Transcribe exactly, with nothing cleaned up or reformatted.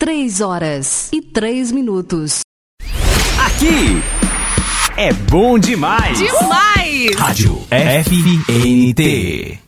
três horas e três minutos. Aqui é bom demais. Demais! Rádio F N T.